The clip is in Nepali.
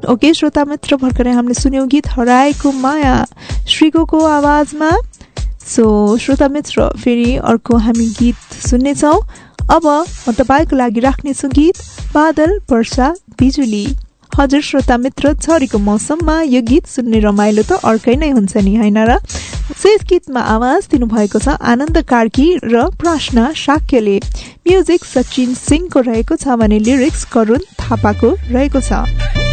ओके श्रोता मित्र, भर्खरै हामीले सुन्यौं गीत हराएको माया श्रीको आवाजमा। सो श्रोता मित्र, फेरि अर्को हामी गीत सुन्नेछौँ। अब म तपाईँको लागि राख्नेछु गीत बादल वर्षा बिजुली। हजुर श्रोता मित्र, झरीको मौसममा यो गीत सुन्ने रमाइलो त अर्कै नै हुन्छ नि, हैन र? यस गीतमा आवाज दिनुभएको छ आनन्द कार्की र प्रश्न शाक्यले। म्युजिक सचिन सिंहको रहेको छ भने लिरिक्स करुण थापाको रहेको छ।